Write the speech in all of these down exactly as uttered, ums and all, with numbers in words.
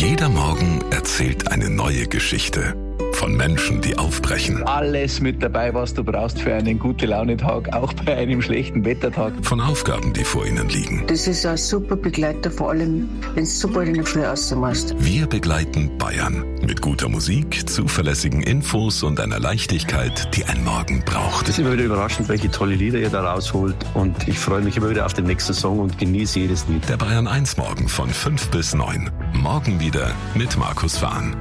Jeder Morgen erzählt eine neue Geschichte. Von Menschen, die aufbrechen. Alles mit dabei, was du brauchst für einen Gute-Laune-Tag, auch bei einem schlechten Wettertag. Von Aufgaben, die vor ihnen liegen. Das ist ein super Begleiter, vor allem, wenn du so bald in der Früh rausmachst. Wir begleiten Bayern. Mit guter Musik, zuverlässigen Infos und einer Leichtigkeit, die ein Morgen braucht. Es ist immer wieder überraschend, welche tolle Lieder ihr da rausholt. Und ich freue mich immer wieder auf den nächsten Song und genieße jedes Lied. Der Bayern eins Morgen von fünf bis neun. Morgen wieder mit Markus Fahn.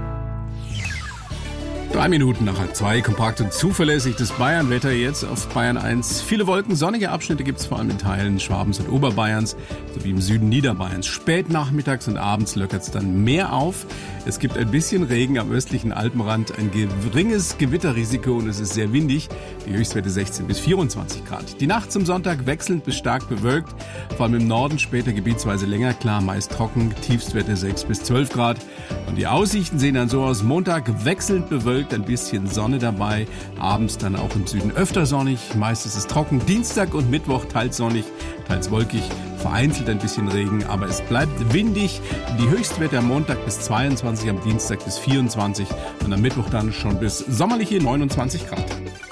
Drei Minuten nach halb zwei, kompakt und zuverlässig das Bayern-Wetter jetzt auf Bayern eins. Viele Wolken, sonnige Abschnitte gibt es vor allem in Teilen Schwabens und Oberbayerns sowie im Süden Niederbayerns. Spät nachmittags und abends löckert es dann mehr auf. Es gibt ein bisschen Regen am östlichen Alpenrand, ein geringes Gewitterrisiko und es ist sehr windig. Die Höchstwerte sechzehn bis vierundzwanzig Grad. Die Nacht zum Sonntag wechselnd bis stark bewölkt, vor allem im Norden später gebietsweise länger klar, meist trocken, Tiefstwerte sechs bis zwölf Grad. Und die Aussichten sehen dann so aus: Montag wechselnd bewölkt, ein bisschen Sonne dabei, abends dann auch im Süden öfter sonnig, meist ist es trocken. Dienstag und Mittwoch teils sonnig, teils wolkig, vereinzelt ein bisschen Regen, aber es bleibt windig. Die Höchstwerte am Montag bis zweiundzwanzig, am Dienstag bis vierundzwanzig und am Mittwoch dann schon bis sommerliche neunundzwanzig Grad.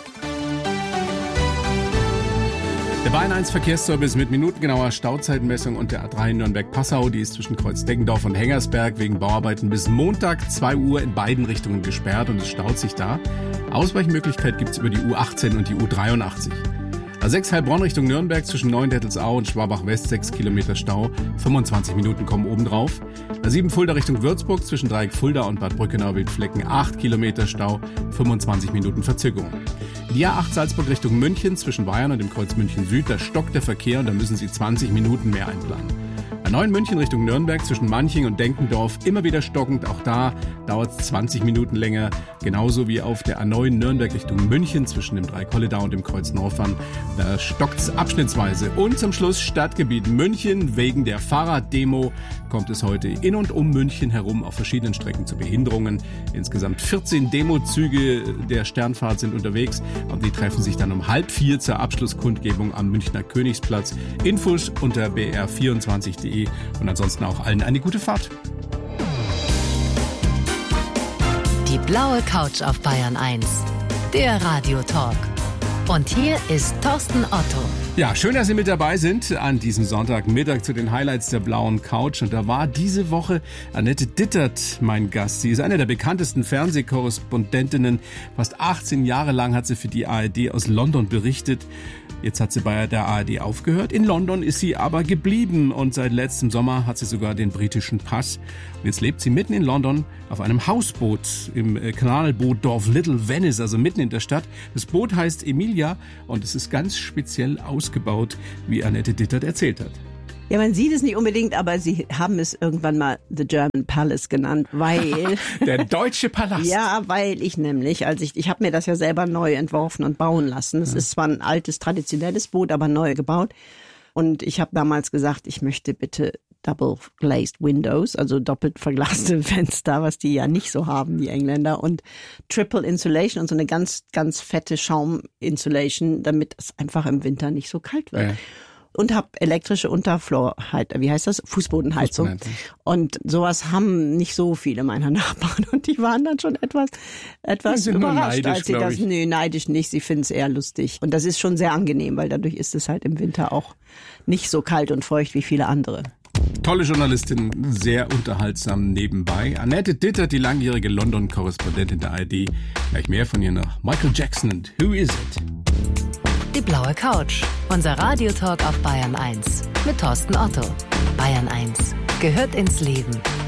Der Bayern eins Verkehrsservice mit minutengenauer Stauzeitenmessung und der A drei Nürnberg-Passau, die ist zwischen Kreuz-Deggendorf und Hengersberg wegen Bauarbeiten bis Montag zwei Uhr in beiden Richtungen gesperrt und es staut sich da. Ausweichmöglichkeit gibt's über die U achtzehn und die U dreiundachtzig. A sechs Heilbronn Richtung Nürnberg zwischen Neuendettelsau und Schwabach-West sechs Kilometer Stau, fünfundzwanzig Minuten kommen obendrauf. A sieben Fulda Richtung Würzburg zwischen Dreieck Fulda und Bad Brückenau-Wildflecken acht Kilometer Stau, fünfundzwanzig Minuten Verzögerung. Die A acht Salzburg Richtung München zwischen Bayern und dem Kreuz München Süd, da stockt der Verkehr und da müssen Sie zwanzig Minuten mehr einplanen. A neun München Richtung Nürnberg zwischen Manching und Denkendorf immer wieder stockend, auch da dauert es zwanzig Minuten länger, genauso wie auf der A neun Nürnberg Richtung München zwischen dem Dreikolledau und dem Kreuz Norfern, da stockt es abschnittsweise. Und zum Schluss Stadtgebiet München, wegen der Fahrraddemo kommt es heute in und um München herum auf verschiedenen Strecken zu Behinderungen. Insgesamt vierzehn Demozüge der Sternfahrt sind unterwegs und die treffen sich dann um halb vier zur Abschlusskundgebung am Münchner Königsplatz. Infos unter b r vierundzwanzig punkt de und ansonsten auch allen eine gute Fahrt. Die blaue Couch auf Bayern eins, der Radiotalk. Und hier ist Thorsten Otto. Ja, schön, dass Sie mit dabei sind an diesem Sonntagmittag zu den Highlights der blauen Couch. Und da war diese Woche Annette Dittert mein Gast. Sie ist eine der bekanntesten Fernsehkorrespondentinnen. Fast achtzehn Jahre lang hat sie für die A R D aus London berichtet. Jetzt hat sie bei der A R D aufgehört. In London ist sie aber geblieben und seit letztem Sommer hat sie sogar den britischen Pass. Und jetzt lebt sie mitten in London auf einem Hausboot im Kanalbootdorf Little Venice, also mitten in der Stadt. Das Boot heißt Emilia und es ist ganz speziell ausgebaut, wie Annette Dittert erzählt hat. Ja, man sieht es nicht unbedingt, aber sie haben es irgendwann mal The German Palace genannt, weil... Der deutsche Palast. Ja, weil ich nämlich, als ich, ich habe mir das ja selber neu entworfen und bauen lassen. Es ja. ist zwar ein altes, traditionelles Boot, aber neu gebaut. Und ich habe damals gesagt, ich möchte bitte Double Glazed Windows, also doppelt verglaste Fenster, was die ja nicht so haben, die Engländer, und Triple Insulation und so eine ganz, ganz fette Schaum-Insulation, damit es einfach im Winter nicht so kalt wird. Ja. Und habe elektrische Unterfloorheizung, wie heißt das? Fußbodenheizung. Fußbodenheizung. Und sowas haben nicht so viele meiner Nachbarn. Und die waren dann schon etwas, etwas überrascht, neidisch, als sie das, nee, neidisch nicht. Sie finden es eher lustig. Und das ist schon sehr angenehm, weil dadurch ist es halt im Winter auch nicht so kalt und feucht wie viele andere. Tolle Journalistin, sehr unterhaltsam nebenbei. Annette Dittert, die langjährige London-Korrespondentin der A R D. Gleich mehr von ihr nach Michael Jackson und Who Is It? Die blaue Couch, unser Radiotalk auf Bayern eins mit Thorsten Otto. Bayern eins gehört ins Leben.